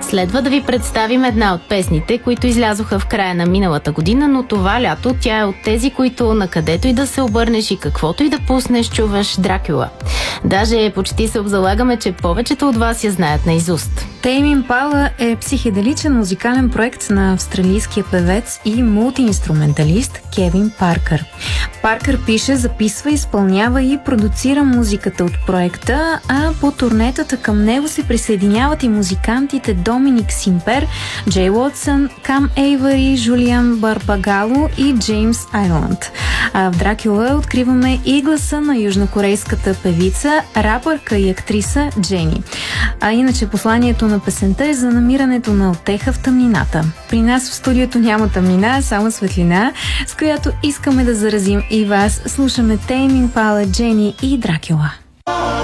Следва да ви представим една от песните, които излязоха в края на миналата година, но това лято тя е от тези, които накъдето и да се обърнеш и каквото и да пуснеш, чуваш Дракула. Даже почти се обзалагаме, че повечето от вас я знаят наизуст. Тейм Импала е психеделичен музикален проект на австралийския певец и мултиинструменталист Кевин Паркър. Паркър пише, записва, изпълнява и продуцира музиката от проекта, а по турнетата към него се присъединяват и музикантите Доминик Симпер, Джей Уотсън, Кам Ейвъри, Жулиан Барбагало и Джеймс Айланд. А в Дракула откриваме и гласа на южнокорейската певица, рапърка и актриса Джени. А иначе посланието на песента е за намирането на утеха в тъмнината. При нас в студиото няма тъмнина, само светлина, с която искаме да заразим и вас. Слушаме Тейм Импала, Джени и Дракула.